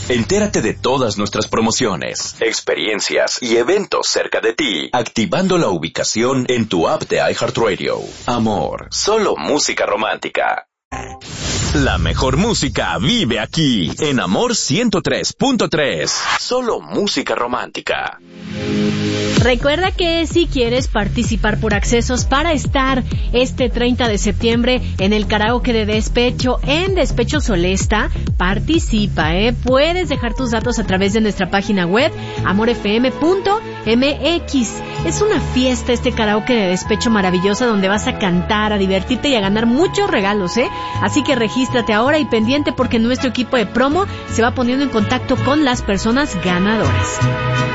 Entérate de todas nuestras promociones, experiencias y eventos cerca de ti, activando la ubicación en tu app de iHeartRadio. Amor, solo música romántica. La mejor música vive aquí, en Amor 103.3. Solo música romántica. Recuerda que si quieres participar por accesos para estar este 30 de septiembre en el karaoke de Despecho en Despecho Solesta, participa, Puedes dejar tus datos a través de nuestra página web amorfm.mx. Es una fiesta este karaoke de Despecho maravillosa donde vas a cantar, a divertirte y a ganar muchos regalos, Así que regístrate ahora y pendiente porque nuestro equipo de promo se va poniendo en contacto con las personas ganadoras.